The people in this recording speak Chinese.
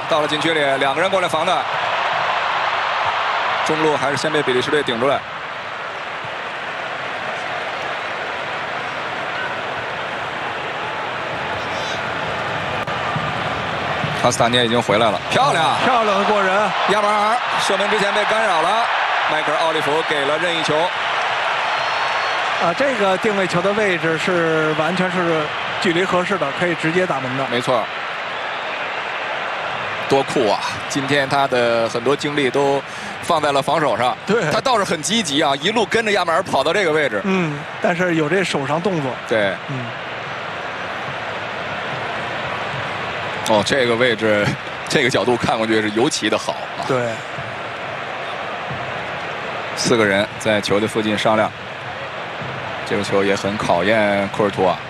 到了禁区里，2个人过来防的，中路还是先被比利时队顶出来。卡斯塔涅已经回来了，漂亮， 漂亮的过人。 亚马尔射门之前被干扰了，迈克尔·奥利弗给了任意球。 这个定位球的位置是完全是距离合适的，可以直接打门的。 没错，多酷啊！今天他的很多精力都放在了防守上。 对， 他倒是很积极啊，一路跟着亚马尔跑到这个位置。 但是有这手上动作。 对，哦，这个位置，这个角度看过去是尤其的好啊。 对 ，4个人在球的附近商量。这个球也很考验库尔图瓦。